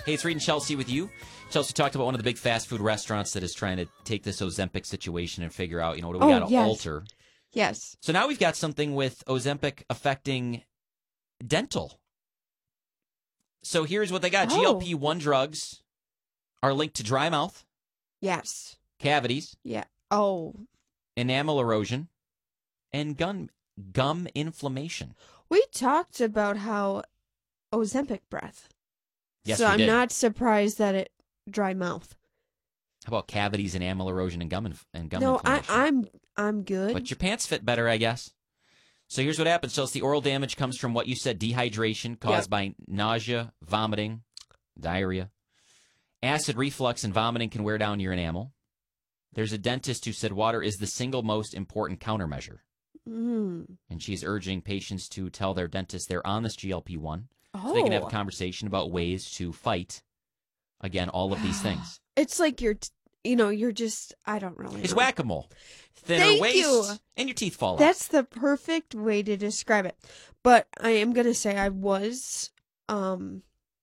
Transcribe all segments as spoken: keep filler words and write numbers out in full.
Hey, it's Reed and Chelsea with you. Chelsea talked about one of the big fast food restaurants that is trying to take this Ozempic situation and figure out, you know, what do we Oh, got to yes. alter? Yes. So now we've got something with Ozempic affecting dental. So here's what they got. Oh. G L P one drugs are linked to dry mouth, Yes. cavities, Yeah. Oh. enamel erosion, and gum, gum inflammation. We talked about how Ozempic breath. Yes, so we I'm did. not surprised that it dry mouth. How about cavities, enamel erosion, and gum, inf- and gum No, I, inflammation? I'm I'm good. But your pants fit better, I guess. So here's what happens. So the oral damage comes from what you said, dehydration caused Yep. by nausea, vomiting, diarrhea. Acid reflux and vomiting can wear down your enamel. There's a dentist who said water is the single most important countermeasure. Mm. And she's urging patients to tell their dentist they're on this G L P one Oh. so they can have a conversation about ways to fight, again, all of these things. It's like you're, t- you know, you're just, I don't really It's know. whack-a-mole. Thinner Thank waist, you. and your teeth fall out. That's the perfect way to describe it. But I am going to say I was um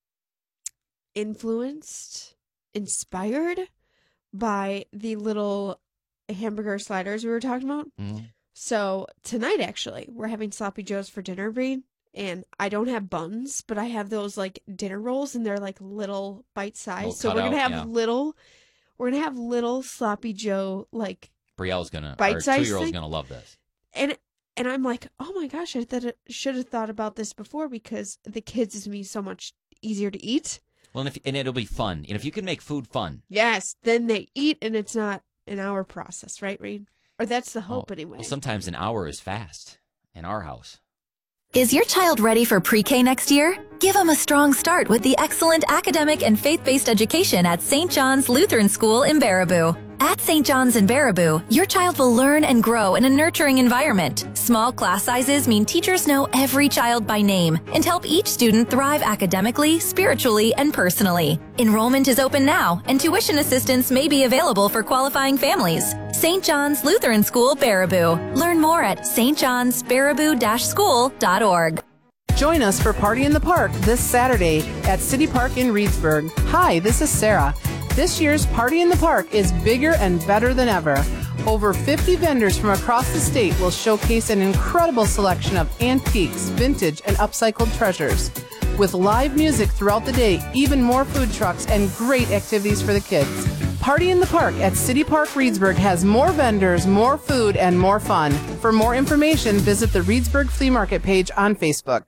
influenced, inspired by the little hamburger sliders we were talking about. Mhm. So tonight, actually, we're having Sloppy Joe's for dinner, Reed. And I don't have buns, but I have those like dinner rolls, and they're like little bite size. Little So we're gonna cutout, have yeah. little, we're gonna have little Sloppy Joe like, Brielle's gonna, our Bite-sized two-year-old's thing? gonna love this. and and I'm like, oh my gosh, I thought should have thought about this before because the kids is me so much easier to eat. Well, and, if, and it'll be fun. And if you can make food fun, Yes, then they eat, and it's not an hour process, right, Reed? Or that's the hope well, anyway. well, sometimes an hour is fast in our house. Is your child ready for pre-K next year? Give them a strong start with the excellent academic and faith-based education at Saint John's Lutheran School in Baraboo. At Saint John's in Baraboo, your child will learn and grow in a nurturing environment. Small class sizes mean teachers know every child by name and help each student thrive academically, spiritually, and personally. Enrollment is open now, and tuition assistance may be available for qualifying families. Saint John's Lutheran School, Baraboo. Learn more at s t johns baraboo dash school dot org. Join us for Party in the Park this Saturday at City Park in Reedsburg. Hi, this is Sarah. This year's Party in the Park is bigger and better than ever. Over fifty vendors from across the state will showcase an incredible selection of antiques, vintage, and upcycled treasures. With live music throughout the day, even more food trucks, and great activities for the kids. Party in the Park at City Park Reedsburg has more vendors, more food, and more fun. For more information, visit the Reedsburg Flea Market page on Facebook.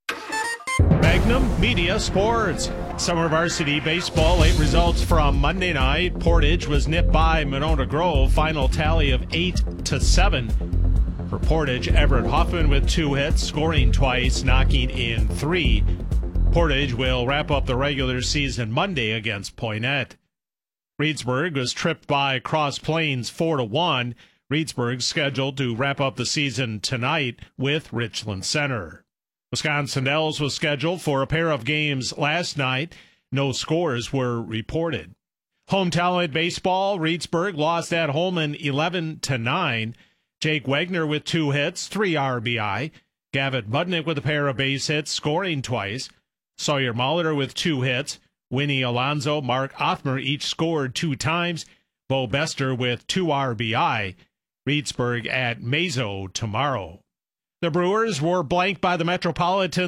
Magnum Media Sports. Summer Varsity Baseball, late results from Monday night. Portage was nipped by Monona Grove. Final tally of eight to seven. For Portage, Everett Hoffman with two hits, scoring twice, knocking in three. Portage will wrap up the regular season Monday against Poynette. Reedsburg was tripped by Cross Plains four to one. Reedsburg scheduled to wrap up the season tonight with Richland Center. Wisconsin Dells was scheduled for a pair of games last night. No scores were reported. Home talent baseball, Reedsburg lost at Holman eleven to nine. Jake Wagner with two hits, three R B I. Gavitt Budnick with a pair of base hits, scoring twice. Sawyer Molitor with two hits. Winnie Alonzo, Mark Othmer each scored two times. Bo Bester with two R B I. Reedsburg at Mazo tomorrow. The Brewers were blanked by the Metropolitan